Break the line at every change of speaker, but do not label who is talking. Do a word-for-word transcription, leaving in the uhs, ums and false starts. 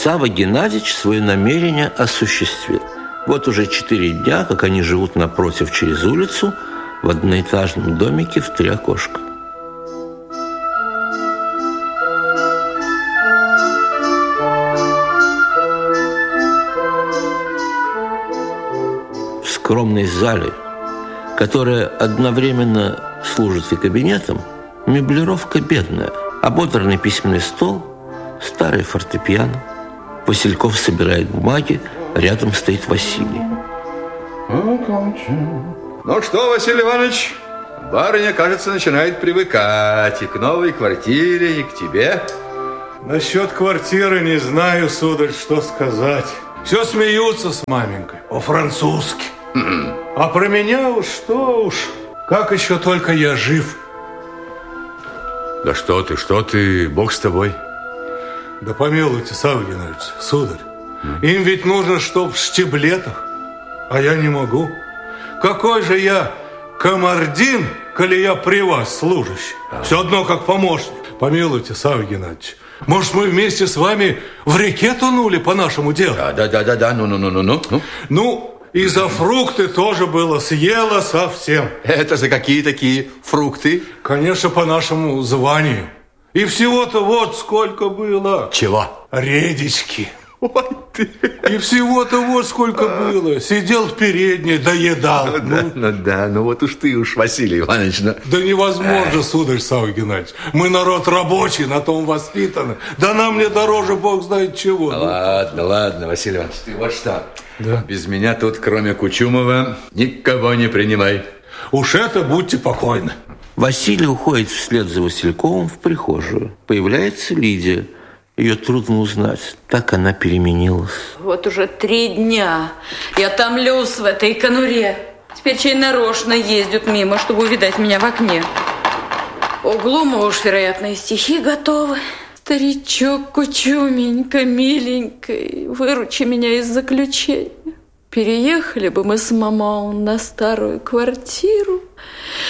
Савва Геннадьевич свое намерение осуществил. Вот уже четыре дня, как они живут напротив через улицу в одноэтажном домике в три окошка. В скромной зале, которая одновременно служит и кабинетом, меблировка бедная. Ободранный письменный стол, старый фортепиано. Васильков собирает бумаги, рядом стоит Василий.
Ну что, Василий Иванович, барыня, кажется, начинает привыкать и к новой квартире, и к тебе.
Насчет квартиры не знаю, сударь, что сказать. Все смеются с маменькой по-французски. Mm-hmm. А про меня уж что уж, как еще только я жив.
Да что ты, что ты, Бог с тобой.
Да помилуйте, Савва Геннадьевич, сударь. Mm. Им ведь нужно, чтоб в штиблетах, а я не могу. Какой же я камардин, коли я при вас служащий? А. Все одно как помощник. Помилуйте, Савва Геннадьевич, может, мы вместе с вами в реке тонули по нашему делу?
Да, да, да, да, да, ну, ну, ну, ну, ну.
Ну, и за фрукты тоже было, съела совсем.
Это за какие такие фрукты?
Конечно, по нашему званию. И всего-то вот сколько было.
Чего?
Редички. Ой, ты. И всего-то вот сколько было. Сидел в передней, доедал.
Ну, ну. Да, ну да, ну вот уж ты уж, Василий Иванович. Ну.
Да невозможно, а. сударь Савва Геннадьевич. Мы народ рабочий, на том воспитаны. Да нам не дороже бог знает чего.
Ну, ладно, ладно, Василий Иванович, ты вот что.
Да.
Без меня тут, кроме Кучумова, никого не принимай.
Уж это будьте покойны.
Василий уходит вслед за Васильковым в прихожую. Появляется Лидия. Ее трудно узнать. Так она переменилась.
Вот уже три дня я томлюсь в этой конуре. Теперь чай нарочно ездят мимо, чтобы увидать меня в окне. У Глумова уж, вероятно, и стихи готовы. Старичок, Кучуменька, миленький, выручи меня из заключения. Переехали бы мы с мамой на старую квартиру.